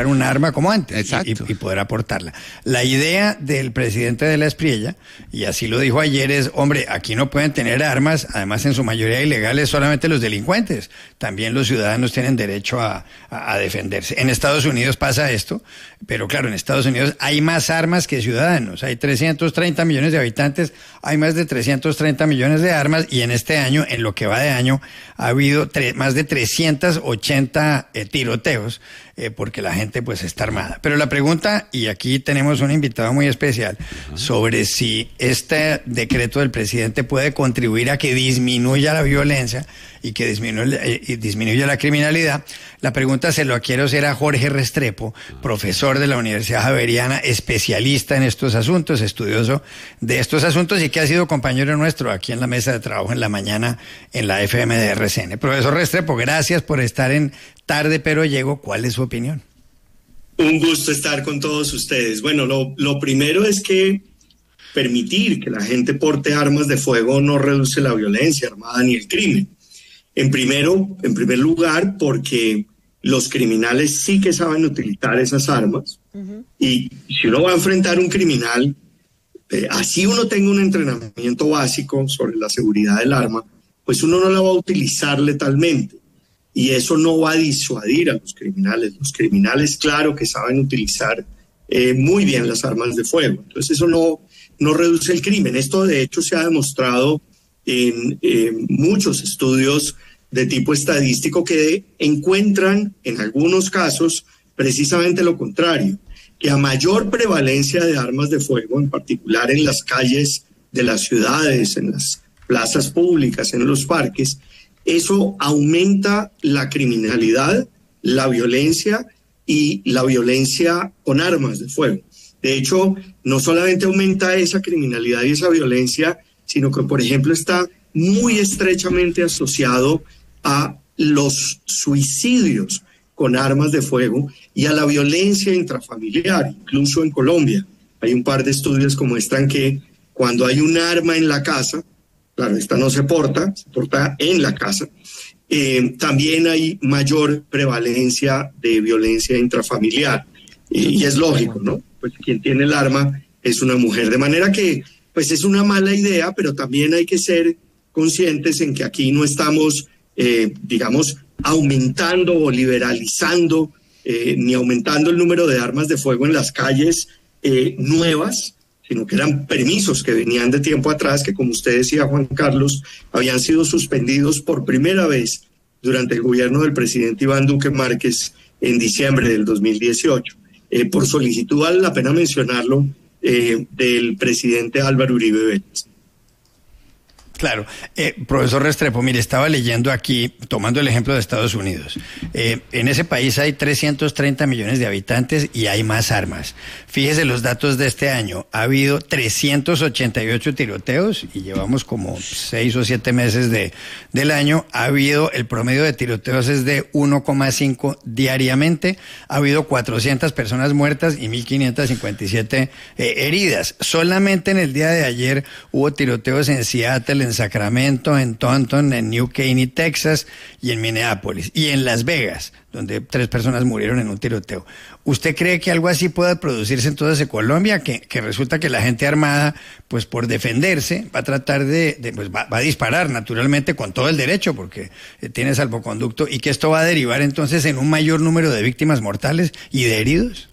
comprar un arma como antes. Exacto. Y poder aportarla. La idea del presidente de la Espriella, y así lo dijo ayer, es, hombre, aquí no pueden tener armas, además en su mayoría ilegales, solamente los delincuentes. También los ciudadanos tienen derecho a defenderse. En Estados Unidos pasa esto, pero claro, en Estados Unidos hay más armas que ciudadanos. Hay 330 millones de habitantes, hay más de 330 millones de armas, y en este año, en lo que va de año, ha habido más de 380 tiroteos, porque la gente pues está armada. Pero la pregunta, y aquí tenemos un invitado muy especial, sobre si este decreto del presidente puede contribuir a que disminuya la violencia y que disminuya la criminalidad. La pregunta se lo quiero hacer a Jorge Restrepo, profesor de la Universidad Javeriana, especialista en estos asuntos, estudioso de estos asuntos, y que ha sido compañero nuestro aquí en la mesa de trabajo en la mañana en la FM de RCN. Profesor Restrepo, gracias por estar en Tarde Pero Llego. ¿Cuál es su opinión? Un gusto estar con todos ustedes. Bueno, lo primero es que permitir que la gente porte armas de fuego no reduce la violencia armada ni el crimen. En primer lugar, porque los criminales sí que saben utilizar esas armas. Y si uno va a enfrentar un criminal, así uno tenga un entrenamiento básico sobre la seguridad del arma, pues uno no la va a utilizar letalmente. Y eso no va a disuadir a los criminales. Los criminales, claro que saben utilizar muy bien las armas de fuego. Entonces eso no reduce el crimen. Esto de hecho se ha demostrado en muchos estudios de tipo estadístico que encuentran en algunos casos precisamente lo contrario, que a mayor prevalencia de armas de fuego, en particular en las calles de las ciudades, en las plazas públicas, en los parques, eso aumenta la criminalidad, la violencia y la violencia con armas de fuego. De hecho, no solamente aumenta esa criminalidad y esa violencia, sino que, por ejemplo, está muy estrechamente asociado a los suicidios con armas de fuego y a la violencia intrafamiliar. Incluso en Colombia hay un par de estudios que muestran que cuando hay un arma en la casa, claro, esta no se porta en la casa, también hay mayor prevalencia de violencia intrafamiliar. Y es lógico, ¿no? Pues quien tiene el arma es una mujer. De manera que, pues es una mala idea, pero también hay que ser conscientes en que aquí no estamos, digamos, aumentando o liberalizando, ni aumentando el número de armas de fuego en las calles nuevas, sino que eran permisos que venían de tiempo atrás, que como usted decía, Juan Carlos, habían sido suspendidos por primera vez durante el gobierno del presidente Iván Duque Márquez en diciembre del 2018. Por solicitud, vale la pena mencionarlo, del presidente Álvaro Uribe Vélez. Claro. Profesor Restrepo, mire, estaba leyendo aquí, tomando el ejemplo de Estados Unidos. En ese país hay 330 millones de habitantes y hay más armas. Fíjese los datos de este año. Ha habido 388 tiroteos y llevamos como 6 o 7 meses del año. Ha habido, el promedio de tiroteos es de 1,5 diariamente. Ha habido 400 personas muertas y 1.557 heridas. Solamente en el día de ayer hubo tiroteos en Seattle, en Sacramento, en Taunton, en New Caney, Texas, y en Minneapolis, y en Las Vegas, donde 3 personas murieron en un tiroteo. ¿Usted cree que algo así pueda producirse entonces en Colombia? Que resulta que la gente armada, pues por defenderse, va a tratar pues va a disparar naturalmente con todo el derecho, porque tiene salvoconducto, y que esto va a derivar entonces en un mayor número de víctimas mortales y de heridos.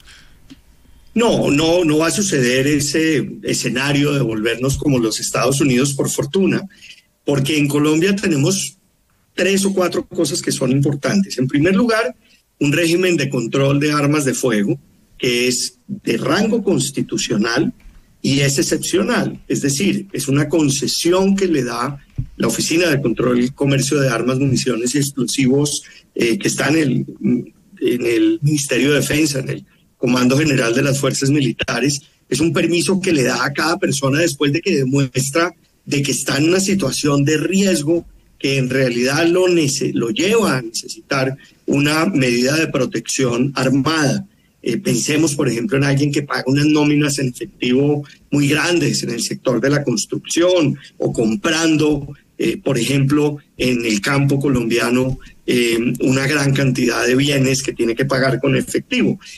No va a suceder ese escenario de volvernos como los Estados Unidos, por fortuna, porque en Colombia tenemos 3 o 4 cosas que son importantes. En primer lugar, un régimen de control de armas de fuego que es de rango constitucional y es excepcional. Es decir, es una concesión que le da la Oficina de Control y Comercio de Armas, Municiones y Explosivos, que está en el Ministerio de Defensa, en el Comando General de las Fuerzas Militares. Es un permiso que le da a cada persona después de que demuestra de que está en una situación de riesgo que en realidad lo lleva a necesitar una medida de protección armada. Pensemos, por ejemplo, en alguien que paga unas nóminas en efectivo muy grandes en el sector de la construcción o comprando, por ejemplo, en el campo colombiano, una gran cantidad de bienes que tiene que pagar con efectivo.